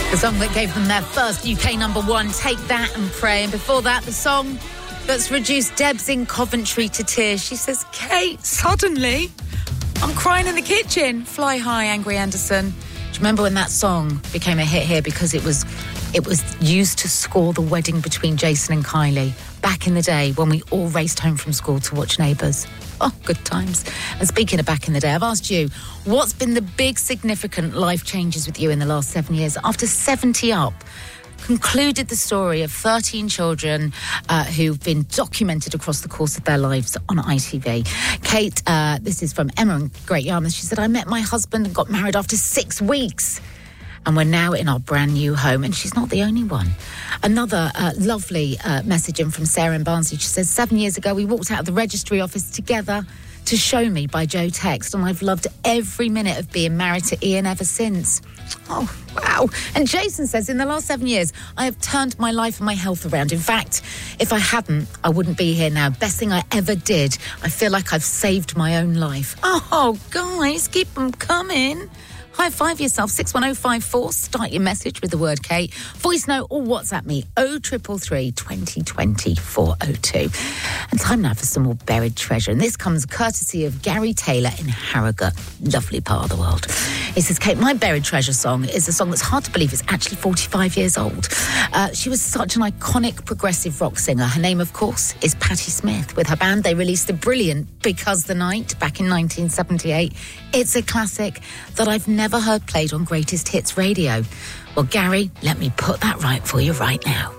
The song that gave them their first UK number one, Take That and Pray. And before that, the song that's reduced Debs in Coventry to tears. She says, Kate, suddenly, I'm crying in the kitchen. Fly High, Angry Anderson. Do you remember when that song became a hit here because it was used to score the wedding between Jason and Kylie back in the day when we all raced home from school to watch Neighbours? Oh, good times. And speaking of back in the day, I've asked you, what's been the big significant life changes with you in the last 7 years? After 70 Up concluded the story of 13 children who've been documented across the course of their lives on ITV. Kate, this is from Emma in Great Yarmouth. She said, I met my husband and got married after 6 weeks. And we're now in our brand new home. And she's not the only one. Another lovely message in from Sarah in Barnsley. She says, 7 years ago, we walked out of the registry office together to Show Me by Joe Text. And I've loved every minute of being married to Ian ever since. Oh, wow. And Jason says, in the last 7 years, I have turned my life and my health around. In fact, if I hadn't, I wouldn't be here now. Best thing I ever did. I feel like I've saved my own life. Oh, guys, keep them coming. High five yourself, 61054. Start your message with the word Kate. Voice note or WhatsApp me, 0333 2020 402. And time now for some more buried treasure. And this comes courtesy of Gary Taylor in Harrogate. Lovely part of the world. He says, Kate, my buried treasure song is a song that's hard to believe is actually 45 years old. She was such an iconic progressive rock singer. Her name, of course, is Patti Smith. With her band, they released the brilliant Because the Night back in 1978. It's a classic that I've never heard played on Greatest Hits radio. Well, Gary, let me put that right for you right now.